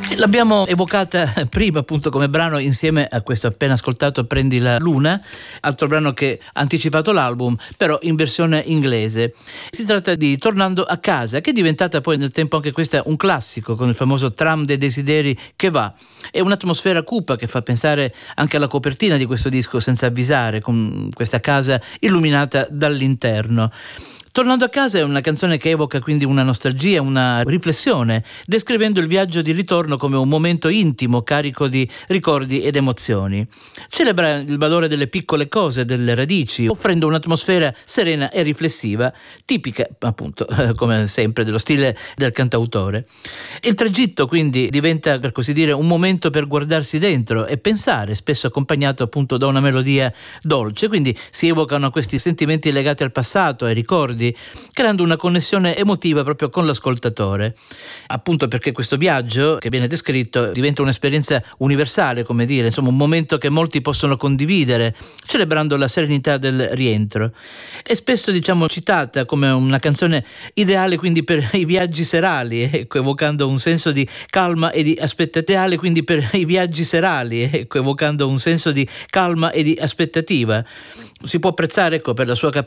L'abbiamo evocata prima appunto come brano insieme a questo appena ascoltato Prendi la Luna, altro brano che ha anticipato l'album, però in versione inglese. Si tratta di Tornando a casa, che è diventata poi nel tempo anche questa un classico con il famoso Tram dei desideri che va. È un'atmosfera cupa che fa pensare anche alla copertina di questo disco Senza avvisare, con questa casa illuminata dall'interno. Tornando a casa è una canzone che evoca quindi una nostalgia, una riflessione, descrivendo il viaggio di ritorno come un momento intimo, carico di ricordi ed emozioni. Celebra il valore delle piccole cose, delle radici, offrendo un'atmosfera serena e riflessiva, tipica appunto, come sempre, dello stile del cantautore. Il tragitto quindi diventa, per così dire, un momento per guardarsi dentro e pensare, spesso accompagnato appunto da una melodia dolce, quindi si evocano questi sentimenti legati al passato, ai ricordi, creando una connessione emotiva proprio con l'ascoltatore. Appunto perché questo viaggio che viene descritto diventa un'esperienza universale, come dire, insomma un momento che molti possono condividere, celebrando la serenità del rientro. È spesso citata come una canzone ideale quindi per i viaggi serali, evocando un senso di calma e di aspettativa, quindi per i viaggi serali, evocando un senso di calma e di aspettativa. Si può apprezzare per la sua